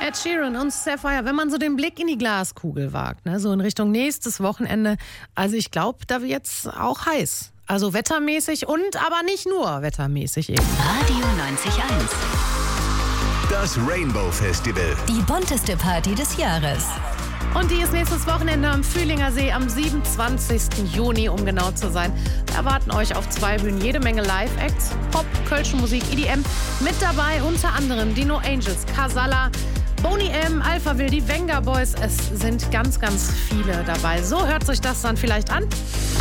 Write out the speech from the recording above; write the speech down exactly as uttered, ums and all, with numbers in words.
Ed Sheeran und Sapphire, wenn man so den Blick in die Glaskugel wagt, ne, so in Richtung nächstes Wochenende, also ich glaube, da wird jetzt auch heiß. Also wettermäßig und aber nicht nur wettermäßig eben. Radio neunzig Komma eins. Das Rainbow Festival. Die bunteste Party des Jahres. Und die ist nächstes Wochenende am Fühlinger See am siebenundzwanzigsten Juni, um genau zu sein. Wir erwarten euch auf zwei Bühnen jede Menge Live-Acts, Pop, Kölsche Musik, E D M. Mit dabei unter anderem die No Angels, Casalla, Boney M, Alphaville, die Venga Boys. Es sind ganz, ganz viele dabei. So hört sich das dann vielleicht an.